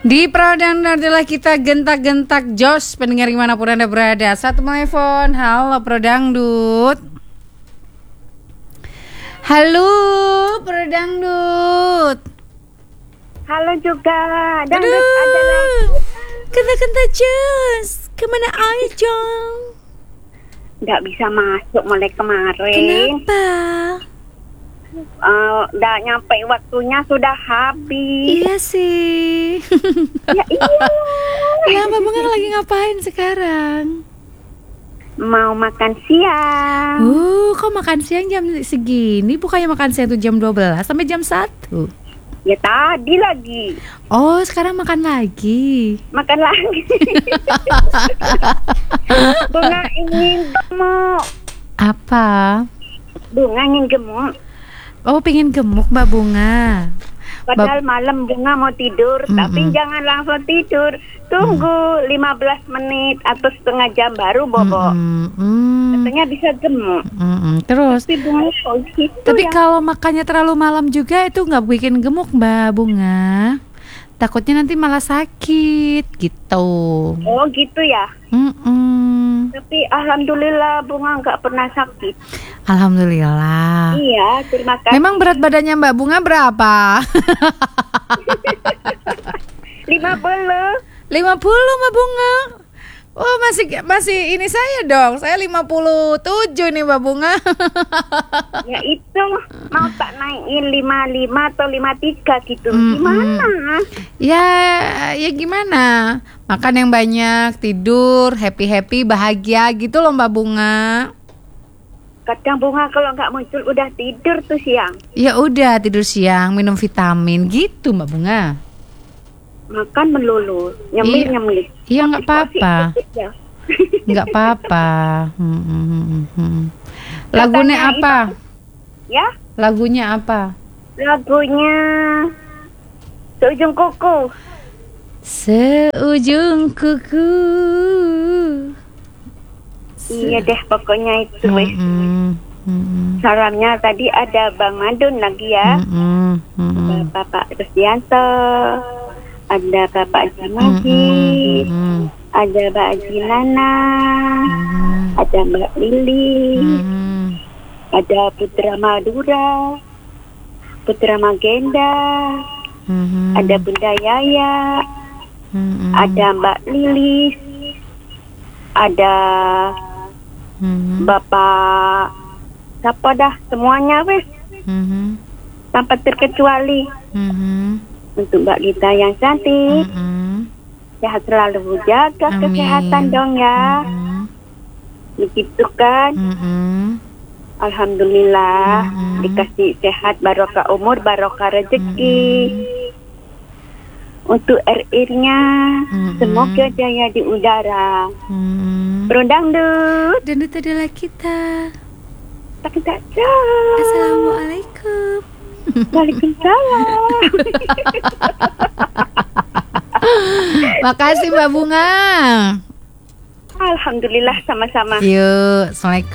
Di Pradang adalah kita gentak-gentak jos pendengar dimanapun Anda berada. Satu telepon. Halo Prodangdut. Halo Prodangdut. Halo juga. Dangdut adalah gentak-gentak jos. Kemana aja? Nggak bisa masuk mulai kemarin. Kenapa? Udah nyampe waktunya sudah habis. Iya sih. Ya iya. Lah Mbak Bunga lagi ngapain sekarang? Mau makan siang. Kok makan siang jam segini? Bukannya makan siang tuh jam 12 sampai jam 1. Ya tadi lagi. Oh, sekarang makan lagi. Makan lagi. Bunga ingin gemuk. Apa? Bunga ingin gemuk. Oh, pengen gemuk Mbak Bunga. Padahal malam Bunga mau tidur, tapi jangan langsung tidur. Tunggu 15 menit atau setengah jam baru bobo. Katanya bisa gemuk. Terus? Tapi Bunga kok gitu Tapi ya? kalau makannya terlalu malam juga itu nggak bikin gemuk Mbak Bunga. Takutnya nanti malah sakit gitu. Oh gitu ya. Tapi alhamdulillah Bunga nggak pernah sakit. Alhamdulillah. Iya, terima kasih. Memang berat badannya Mbak Bunga berapa? 50. 50 Mbak Bunga. Oh, masih ini saya dong. Saya 57 nih Mbak Bunga. Ya itu mau tak naikin 55 atau 53 gitu. Gimana? Ya gimana? Makan yang banyak, tidur, happy-happy, bahagia gitu loh Mbak Bunga. Kadang Bunga kalau nggak muncul udah tidur tuh siang. Ya udah tidur siang, minum vitamin gitu Mbak Bunga. Makan melulu, nyemil. Iya nggak apa-apa, Ya. nggak apa-apa. Lagunya apa? Ya? Lagunya apa? Lagunya Seujung Kuku. Seujung kuku. Iya deh pokoknya itu weh. Salamnya tadi ada Bang Madun lagi ya. Ada Bapak Rusdianto, ada Bapak Haji Majid, ada Mbak Haji Nana, ada Mbak Lili, ada Putra Madura, Putra Magenda, ada Bunda Yaya, ada Mbak Lilis, ada Bapak siapa dah semuanya weh, tanpa terkecuali. Untuk Mbak Gita yang cantik, sehat selalu, jaga kesehatan dong ya. Begitu kan? Alhamdulillah dikasih sehat, barokah umur, barokah rezeki. Untuk RR-nya semoga jaya di udara. Prodangdut. Dan itu adalah kita. Tak. Assalamualaikum. Waalaikumsalam. Makasih Mbak Bunga. Alhamdulillah sama-sama. Yuk, Assalamualaikum.